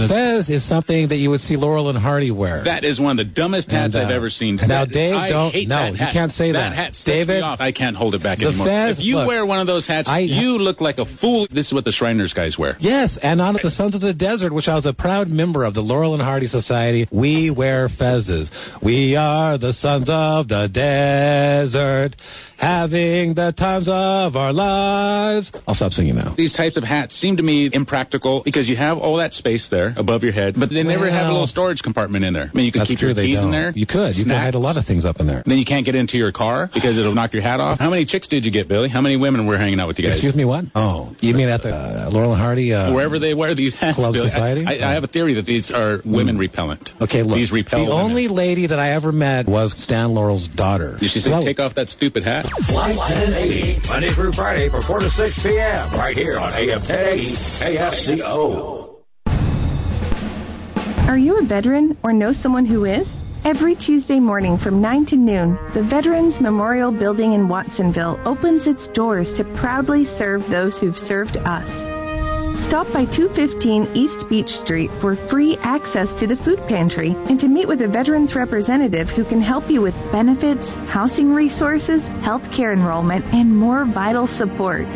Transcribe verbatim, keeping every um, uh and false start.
The fez is something that you would see Laurel and Hardy wear. That is one of the dumbest hats And, uh, I've ever seen. Now, That- Dave, I don't- hate no, that you hat. can't say that. That hat sets David, me off. I can't hold it back the anymore. fez- if you look, wear one of those hats, I- you look like a fool. This is what the Shriners guys wear. Yes, and on the Sons of the Desert, which I was a proud member of, the Laurel and Hardy Society, we wear fezzes. We are the Sons of the Desert, having the times of our lives. I'll stop singing now. These types of hats seem to me impractical because you have all that space there above your head, but they never Well, have a little storage compartment in there. I mean, you could That's keep true, your they keys don't. in there. You could. You could hide a lot of things up in there. Then you can't get into your car because it'll knock your hat off. How many chicks did you get, Billy? How many women were hanging out with you guys? Excuse me, what? Oh, you mean at the uh, Laurel and Hardy? Uh, Wherever they wear these hats, Club Billy. Society? I, I, I have a theory that these are women repellent. Okay, look. These repel the women. only lady that I ever met was Stan Laurel's daughter. Did she say, Well, take off that stupid hat? Flight ten eighty, Monday through Friday from four to six p.m. right here on A M ten eighty A F C O. Are you a veteran or know someone who is? Every Tuesday morning from nine to noon, the Veterans Memorial Building in Watsonville opens its doors to proudly serve those who've served us. Stop by two fifteen East Beach Street for free access to the food pantry and to meet with a veterans representative who can help you with benefits, housing resources, health care enrollment, and more vital support.